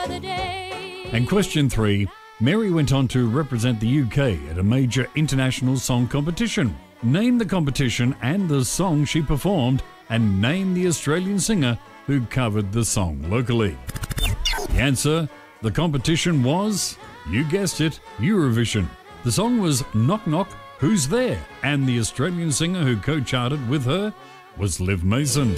the day. And question 3, Mary went on to represent the UK at a major international song competition. Name the competition and the song she performed, and name the Australian singer who covered the song locally. The answer, the competition was, you guessed it, Eurovision. The song was Knock Knock, Who's There? And the Australian singer who co-charted with her was Liv Mason.